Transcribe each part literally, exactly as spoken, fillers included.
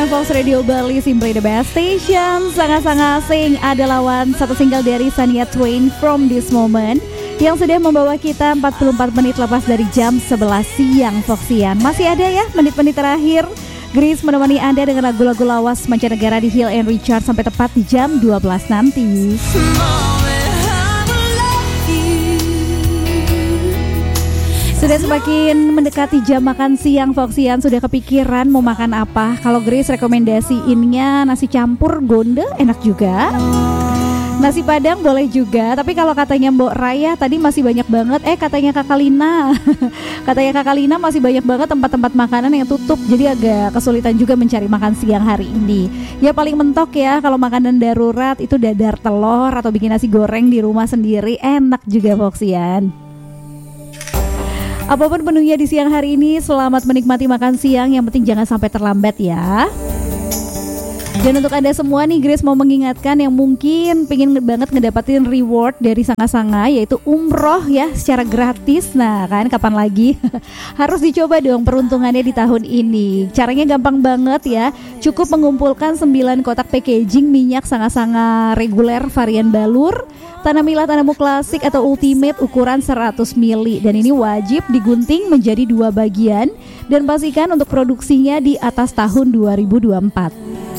mendengarkan Fox Radio Bali, Simply the Best Station. Sangat-sangat sing ada lawan satu single dari Shania Twain, From This Moment, yang sudah membawa kita empat puluh empat menit lepas dari jam sebelas siang Foxian. Masih ada ya menit-menit terakhir. Grace menemani Anda dengan lagu-lagu lawas mancanegara di Hill and Richard sampai tepat di jam dua belas nanti. Sudah semakin mendekati jam makan siang Foxian. Sudah kepikiran mau makan apa? Kalau Grace rekomendasiinnya nasi campur gonde enak juga, nasi padang boleh juga. Tapi kalau katanya Mbok Raya tadi masih banyak banget. Eh katanya Kakak Lina Katanya Kakak Lina masih banyak banget tempat-tempat makanan yang tutup. Jadi agak kesulitan juga mencari makan siang hari ini. Ya paling mentok ya kalau makanan darurat itu dadar telur atau bikin nasi goreng di rumah sendiri. Enak juga Foxian. Apapun menunya di siang hari ini, selamat menikmati makan siang. Yang penting jangan sampai terlambat ya. Dan untuk Anda semua nih, Grace mau mengingatkan yang mungkin pengen banget ngedapatin reward dari Sanga-Sanga, yaitu umroh ya secara gratis. Nah kan kapan lagi? Harus dicoba dong peruntungannya di tahun ini. Caranya gampang banget ya. Cukup mengumpulkan sembilan kotak packaging minyak Sanga-Sanga reguler varian balur, Tanamilah Tanamu Klasik atau Ultimate ukuran seratus mililiter. Dan ini wajib digunting menjadi dua bagian. Dan pastikan untuk produksinya di atas tahun dua ribu dua puluh empat.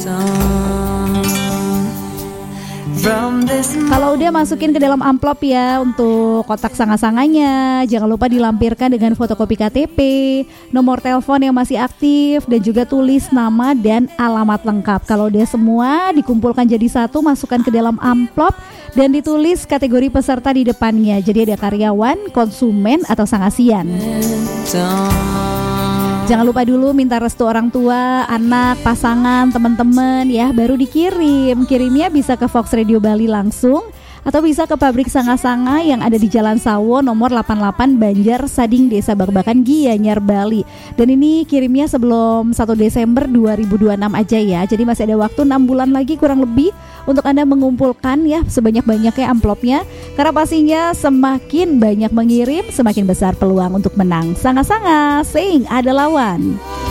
Kalau udah masukin ke dalam amplop ya untuk kotak sanga-sanganya, jangan lupa dilampirkan dengan fotokopi K T P, nomor telepon yang masih aktif, dan juga tulis nama dan alamat lengkap. Kalau udah semua dikumpulkan jadi satu, masukkan ke dalam amplop dan ditulis kategori peserta di depannya. Jadi ada karyawan, konsumen, atau sangasian. Jangan lupa dulu minta restu orang tua, anak, pasangan, teman-teman ya, baru dikirim. Kirimnya bisa ke Fox Radio Bali langsung atau bisa ke pabrik Sanga-Sanga yang ada di Jalan Sawo nomor delapan puluh delapan Banjar Sading, Desa Bakbakan, Gianyar, Bali. Dan ini kirimnya sebelum satu Desember dua ribu dua puluh enam aja ya. Jadi masih ada waktu enam bulan lagi kurang lebih untuk Anda mengumpulkan ya sebanyak-banyaknya amplopnya. Karena pastinya semakin banyak mengirim, semakin besar peluang untuk menang. Sanga-Sanga, sing ada lawan.